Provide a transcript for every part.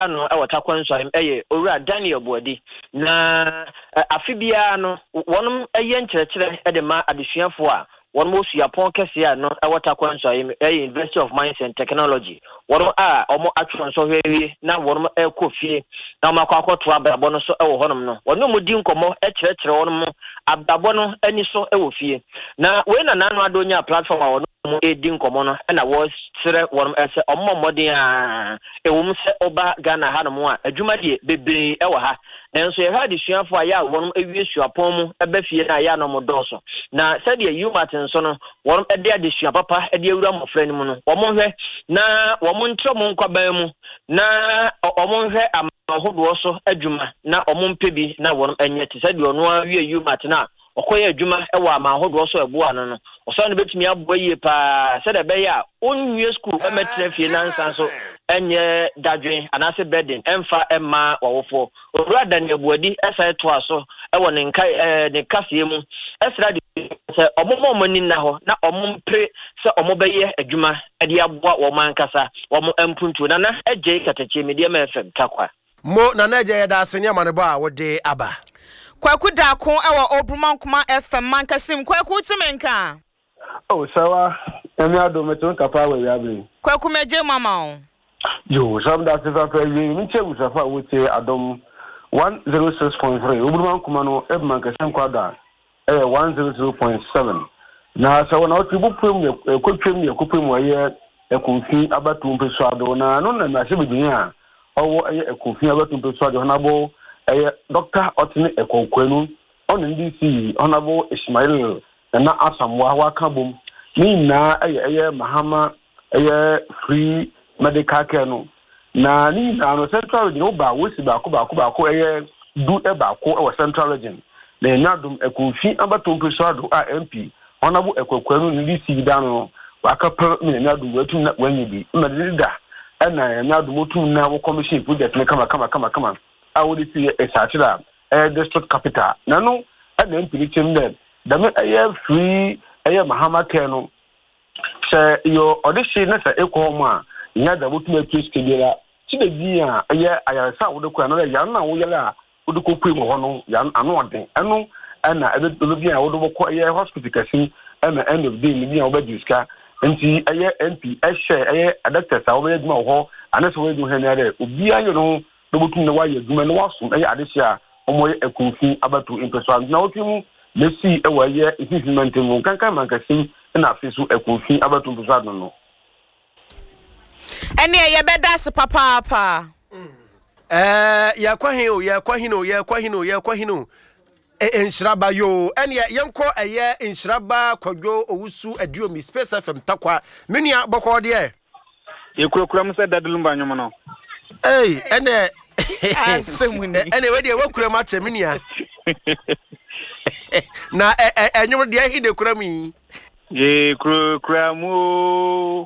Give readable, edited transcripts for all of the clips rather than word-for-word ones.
no e wata kwanso eye owura Daniel Boadi na afibia no wonom eye nkyerɛkyerɛ e de ma adesuafo a one most Yapon Kessia no awata kwanso University of Mines and Technology. One omo atron so heavy na one ekofie na makwa to ababo no so ewo honom no. One mo di nkomo ekyerɛkyerɛ one mo ababo no ani so ewo fie. Na we na nanu adonya platform a one mo edi nkomo no na wo sere one ese omo modern a ewo mu se oba Ghana ha no mo a adwuma die bebre ewo ha. Enso ye ha de suafo a ya one ewie suapon mu eba fie na ya no mo dɔso. Na said ye Martin so no one ede adesua papa ede awura mofra ni mu no. Wo mo hwɛ na wo mo ntro mo nkwaban mu na omo hwɛ amahodo so adwuma na omo mpebi na won anya te said ono awie yu matina okoye adwuma e wa amahodo so eboa no no oso no betumi aboa yie pa said e be ya onwie school e metre fie na nsan so enye dadwen anase burden emfa emma wawofo owura Daniel Boadi esai to aso e won ne kasie mu esra de se omo ni na ho na omo mpre se omo beye adwuma e de aboa wo mankasa omo empuntu na eje katache media FM takwa mo na eje da asenya manebo a wode aba Kwaku Dako ewo Obrumankuma FM mankasim kwaku timenka oh sawa emi adometo kapa we yabre kwaku meje mama o yo sam da se fa fe mi che usafa wote adom 106.3 Obrumankuma no e mankasim kwada 100.7 na sawa na otibu pem ekopem waye ekonfi abatu mpeso ado na no na ma se bidinya owo ekonfi abatu mpeso ado na bo Dr. Otini Ekokwenu on NDC Honorable Ismail na Asamwa Wakabum ni na Mahama free medical care no na ni na no central region oba wesi ba ko du e ba ko central region na nyadum Ekonfi abato mpeso a MP Honorable Ekokwenu NDC da no wakapel ni nyadum wetu na wanyibi medida na nyadum otu na wo commission project ne kama I would see a satira district capital. Nano, and then prediction them. The free Mahama Kano. Say your audition as a equal ya the ultimate case together. See the dear, I saw the another Yana Uyala, Uduko Primo Hono, Yan Anote, Ano, and I did Olivia Odobo hospital casing, and the end of the day, Livia Obeduska, and see a MP, a share a doctor, I already know, and that's where you had Ubia, you know. Dobutu na waye duma na waso adehia omoye Ekonfi abatu impeso na otimu mesi ewaye efifiment mu kankan mankasim na afesu Ekonfi abatu impeso no ene ye beda se papa ya kwahino enshiraba yo ene yenko eye enshiraba kwadwo owusu aduomi Space FM takwa menua bokọ de Yekura mu se dadulumba nyomo no ene ene we de wakura ma cheminia na enyum de ahi de kura mi je kura mu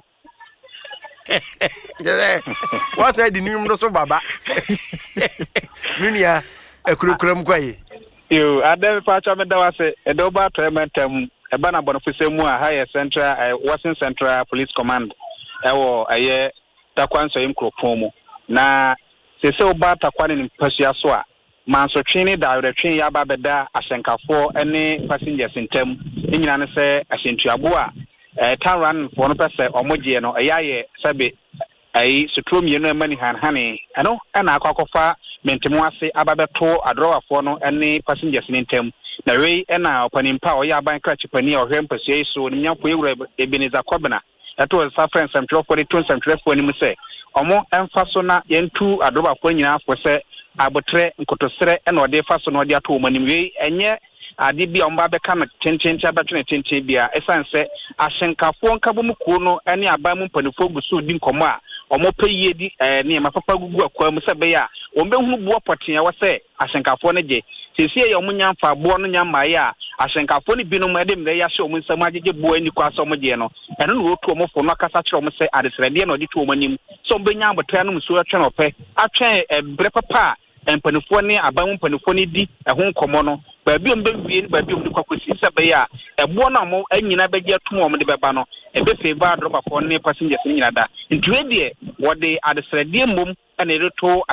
what's the name no so baba minia kura mu kwaye yo adam pa cha me da wase e do ba trementam e ba na bonofise mu a higher central Washington Central Police Command ewo aye takwanso yim kropon mu na se oba takwane ni pasua so a manso twene da retwen ya ba beda asenkafo ene passengers ntem nyina ne se asentuabo a taran for no pese omoje no eyaye sabe ai sutromie no mani hanhane eno na akwakofa mentemu ase ababeto adrowafo no ene passengers ntem na wei na opanimpa oya ban krachipani o hwem pasua so ni nyafo ewura Ebeneza Kobena eto sa friends amtro for the tons amtro for ni mu se omo emfaso na yentu adrobafo nyina afo se abotre nkotosere na ode faso na ode ato manim wei enye ade bia omba beka na tententia betwe tenten bia esanse asenkafo nkabomu kuo no ene aban mu mpanifo gusu di nkomo a omo peyie di ne mapapa gugu akwa mu se be ya ombehu buo poten wa se asenkafo ne je sesie ye omunya mfa buo no nyama ya asenkafo ne binom ede mre ya hye omu nsam agege buo ani kwa so omo je no eno no otu omo fo no akasa kire omo se adesrede na ode tu omo nim so ombenya abotra no muso atwe no pe atwen bre papa empanifo ne aban mu mpanifo ne di ho nkomo no baabi ombewie ni baabi omde kwakosi se be ya ebo na mo anyina beje atum omo de beba no ebe favor drop for ne passengers nyina da ntuwe de wode adesrede mom ɛna yɛde to